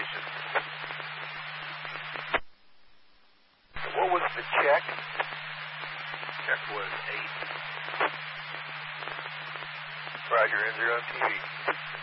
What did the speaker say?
station. What was the check? Check was 8. Roger, N0 TV.